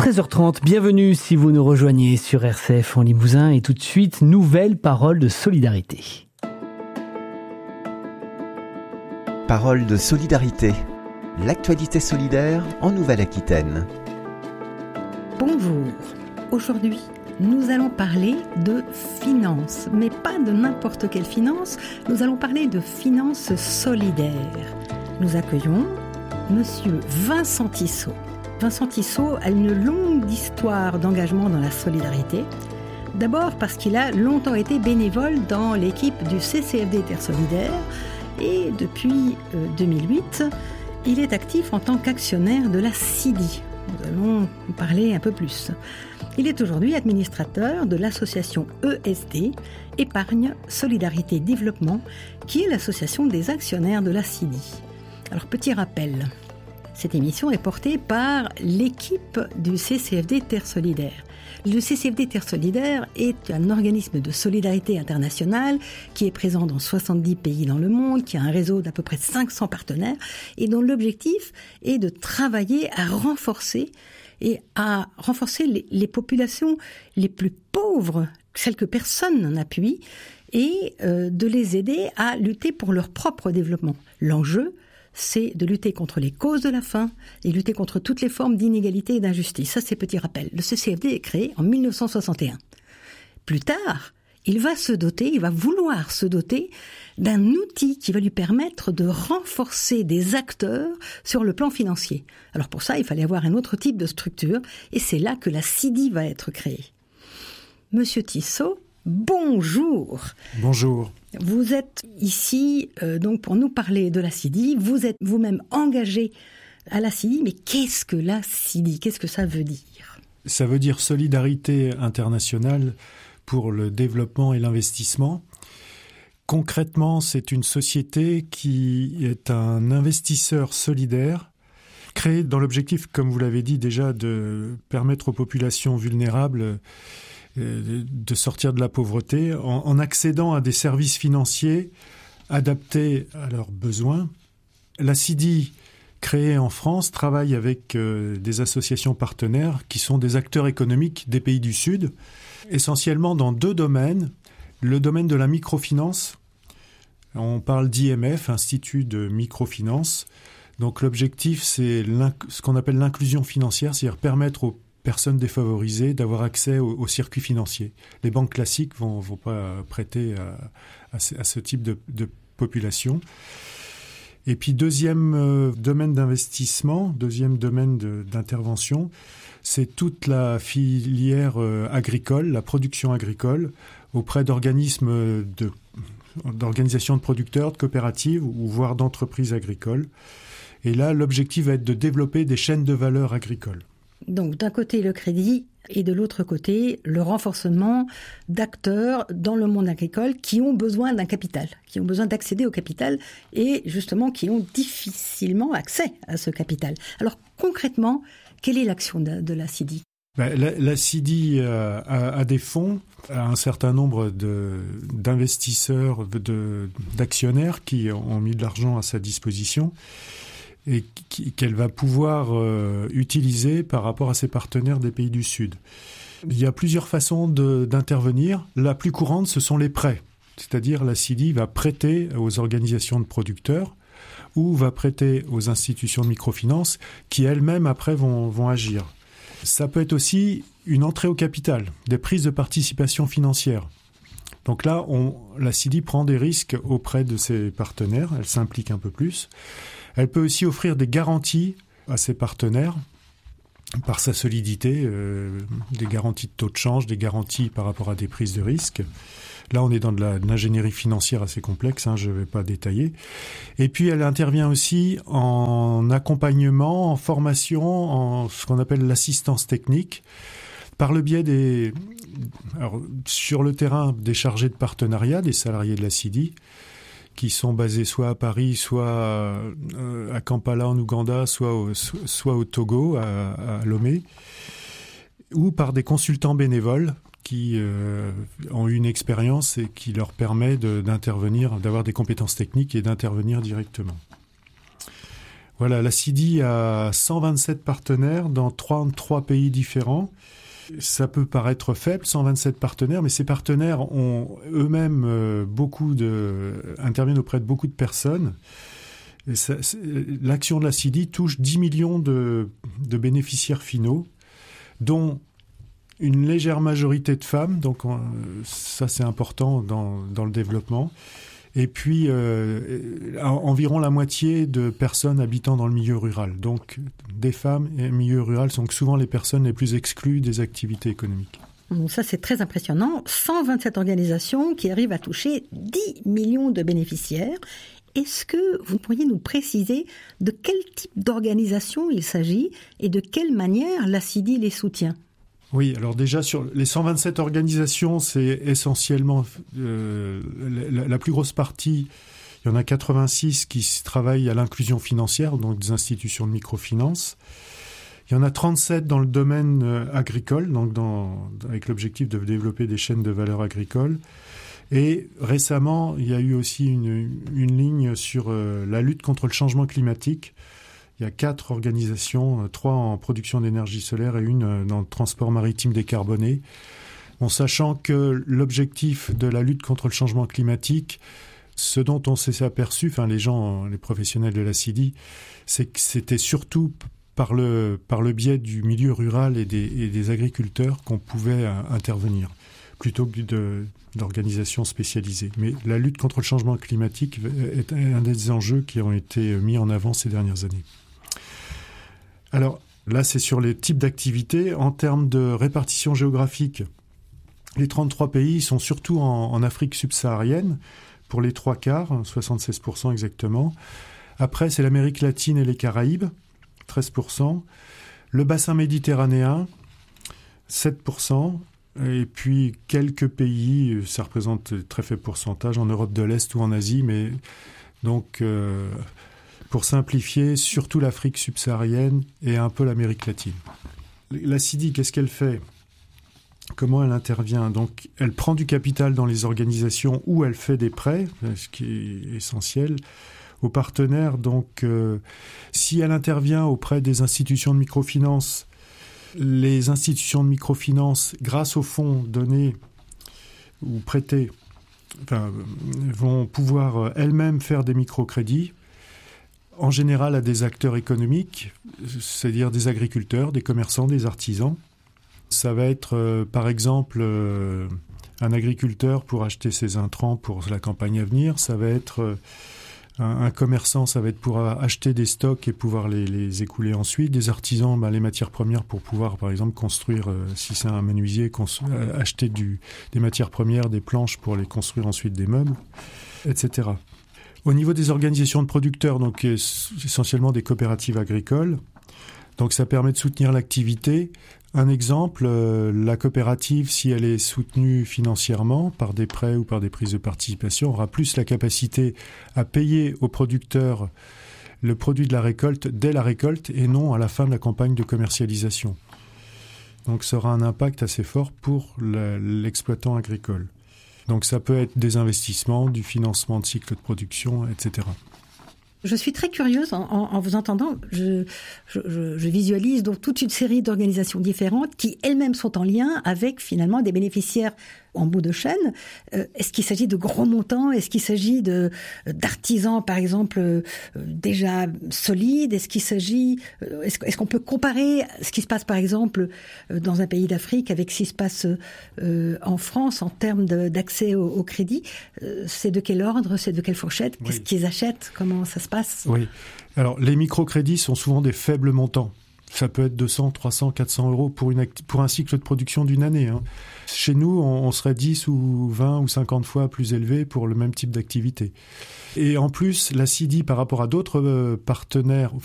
13h30, bienvenue si vous nous rejoignez sur RCF en Limousin et tout de suite, nouvelle parole de solidarité. Parole de solidarité, l'actualité solidaire en Nouvelle-Aquitaine. Bonjour, aujourd'hui nous allons parler de finances, mais pas de n'importe quelle finance, nous allons parler de finances solidaires. Nous accueillons Monsieur Vincent Tissot. Vincent Tissot a une longue histoire d'engagement dans la solidarité. D'abord parce qu'il a longtemps été bénévole dans l'équipe du CCFD Terre Solidaire et depuis 2008, il est actif en tant qu'actionnaire de la CIDI. Nous allons en parler un peu plus. Il est aujourd'hui administrateur de l'association ESD, Épargne, Solidarité, Développement, qui est l'association des actionnaires de la CIDI. Alors, petit rappel. Cette émission est portée par l'équipe du CCFD Terre Solidaire. Le CCFD Terre Solidaire est un organisme de solidarité internationale qui est présent dans 70 pays dans le monde, qui a un réseau d'à peu près 500 partenaires et dont l'objectif est de travailler à renforcer les populations les plus pauvres, celles que personne n'appuie, et de les aider à lutter pour leur propre développement. L'enjeu, c'est de lutter contre les causes de la faim et lutter contre toutes les formes d'inégalité et d'injustice. Ça, c'est petit rappel. Le CCFD est créé en 1961. Plus tard, il va vouloir se doter d'un outil qui va lui permettre de renforcer des acteurs sur le plan financier. Alors pour ça, il fallait avoir un autre type de structure et c'est là que la CIDI va être créée. Monsieur Tissot, bonjour. Bonjour. Vous êtes ici donc pour nous parler de la CIDI. Vous êtes vous-même engagé à la CIDI, mais qu'est-ce que la CIDI ? Qu'est-ce que ça veut dire ? Ça veut dire Solidarité internationale pour le développement et l'investissement. Concrètement, c'est une société qui est un investisseur solidaire, créé dans l'objectif, comme vous l'avez dit déjà, de permettre aux populations vulnérables de sortir de la pauvreté en accédant à des services financiers adaptés à leurs besoins. La CIDI, créée en France, travaille avec des associations partenaires qui sont des acteurs économiques des pays du Sud, essentiellement dans deux domaines. Le domaine de la microfinance, on parle d'IMF, Institut de microfinance. Donc l'objectif, c'est ce qu'on appelle l'inclusion financière, c'est-à-dire permettre aux personnes défavorisées d'avoir accès au circuit financier. Les banques classiques vont pas prêter à ce type de population. Et puis deuxième domaine d'investissement, deuxième domaine d'intervention, c'est toute la filière agricole, la production agricole, auprès d'organisations de producteurs, de coopératives ou voire d'entreprises agricoles. Et là, l'objectif va être de développer des chaînes de valeur agricoles. Donc d'un côté le crédit et de l'autre côté le renforcement d'acteurs dans le monde agricole qui ont besoin d'un capital, qui ont besoin d'accéder au capital et justement qui ont difficilement accès à ce capital. Alors concrètement, quelle est l'action de la CIDI ? La CIDI a des fonds, a un certain nombre d'investisseurs, d'actionnaires qui ont mis de l'argent à sa disposition et qu'elle va pouvoir utiliser par rapport à ses partenaires des pays du Sud. Il y a plusieurs façons d'intervenir. La plus courante, ce sont les prêts. C'est-à-dire la CIDI va prêter aux organisations de producteurs ou va prêter aux institutions de microfinance qui elles-mêmes après vont agir. Ça peut être aussi une entrée au capital, des prises de participation financière. Donc là, la CIDI prend des risques auprès de ses partenaires, elle s'implique un peu plus. Elle peut aussi offrir des garanties à ses partenaires par sa solidité, des garanties de taux de change, des garanties par rapport à des prises de risques. Là, on est dans de l'ingénierie financière assez complexe, je ne vais pas détailler. Et puis, elle intervient aussi en accompagnement, en formation, en ce qu'on appelle l'assistance technique, par le biais sur le terrain, des chargés de partenariat, des salariés de la CIDI, qui sont basés soit à Paris, soit à Kampala en Ouganda, soit au Togo, à Lomé, ou par des consultants bénévoles qui ont eu une expérience et qui leur permet d'intervenir, d'avoir des compétences techniques et d'intervenir directement. Voilà, la CIDI a 127 partenaires dans 33 pays différents. Ça peut paraître faible, 127 partenaires, mais ces partenaires ont eux-mêmes interviennent auprès de beaucoup de personnes. Et l'action de la CIDI touche 10 millions de bénéficiaires finaux, dont une légère majorité de femmes, donc ça c'est important dans le développement. Et puis, environ la moitié de personnes habitant dans le milieu rural. Donc, des femmes et le milieu rural sont souvent les personnes les plus exclues des activités économiques. Donc ça, c'est très impressionnant. 127 organisations qui arrivent à toucher 10 millions de bénéficiaires. Est-ce que vous pourriez nous préciser de quel type d'organisation il s'agit et de quelle manière la CIDI les soutient ? Oui, alors déjà sur les 127 organisations, c'est essentiellement la plus grosse partie. Il y en a 86 qui travaillent à l'inclusion financière, donc des institutions de microfinance. Il y en a 37 dans le domaine agricole, donc avec l'objectif de développer des chaînes de valeur agricoles. Et récemment, il y a eu aussi une ligne sur la lutte contre le changement climatique. Il y a 4 organisations, 3 en production d'énergie solaire et une dans le transport maritime décarboné. En sachant que l'objectif de la lutte contre le changement climatique, ce dont on s'est aperçu, les professionnels de la CIDI, c'est que c'était surtout par le biais du milieu rural et des agriculteurs qu'on pouvait intervenir, plutôt que d'organisations spécialisées. Mais la lutte contre le changement climatique est un des enjeux qui ont été mis en avant ces dernières années. Alors là, c'est sur les types d'activités. En termes de répartition géographique, les 33 pays sont surtout en Afrique subsaharienne, pour les 3/4, 76% exactement. Après, c'est l'Amérique latine et les Caraïbes, 13%. Le bassin méditerranéen, 7%. Et puis quelques pays, ça représente un très faible pourcentage, en Europe de l'Est ou en Asie, mais donc... pour simplifier, surtout l'Afrique subsaharienne et un peu l'Amérique latine. La CIDI, qu'est-ce qu'elle fait ? Comment elle intervient ? Donc, elle prend du capital dans les organisations ou elle fait des prêts, ce qui est essentiel, aux partenaires. Donc, si elle intervient auprès des institutions de microfinance, les institutions de microfinance, grâce aux fonds donnés ou prêtés, vont pouvoir elles-mêmes faire des microcrédits, en général à des acteurs économiques, c'est-à-dire des agriculteurs, des commerçants, des artisans. Ça va être, par exemple, un agriculteur pour acheter ses intrants pour la campagne à venir. Ça va être un commerçant, ça va être pour acheter des stocks et pouvoir les écouler ensuite. Des artisans, les matières premières pour pouvoir, par exemple, construire, si c'est un menuisier, acheter des matières premières, des planches pour les construire ensuite des meubles, etc. Au niveau des organisations de producteurs, donc essentiellement des coopératives agricoles, donc ça permet de soutenir l'activité. Un exemple, la coopérative, si elle est soutenue financièrement par des prêts ou par des prises de participation, aura plus la capacité à payer aux producteurs le produit de la récolte dès la récolte et non à la fin de la campagne de commercialisation. Donc ça aura un impact assez fort pour l'exploitant agricole. Donc ça peut être des investissements, du financement de cycle de production, etc. Je suis très curieuse en vous entendant. Je visualise donc toute une série d'organisations différentes qui elles-mêmes sont en lien avec finalement des bénéficiaires en bout de chaîne. Est-ce qu'il s'agit de gros montants ? Est-ce qu'il s'agit d'artisans, par exemple, déjà solides ? Est-ce qu'il s'agit est-ce qu'on peut comparer ce qui se passe, par exemple, dans un pays d'Afrique avec ce qui se passe en France en termes d'accès au crédit ? C'est de quel ordre ? C'est de quelle fourchette ? Qu'est-ce qu'ils achètent ? Comment ça se passe ? Oui. Alors, les microcrédits sont souvent des faibles montants. Ça peut être 200, 300, 400 euros pour un cycle de production d'une année. Chez nous, on serait 10 ou 20 ou 50 fois plus élevé pour le même type d'activité. Et en plus, la CIDI, par rapport à d'autres partenaires,